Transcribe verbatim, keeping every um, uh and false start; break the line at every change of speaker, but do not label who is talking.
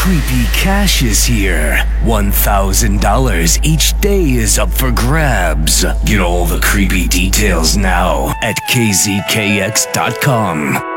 Creepy Cash is here. one thousand dollars each day is up for grabs. Get all the creepy details now at K Z K X dot com.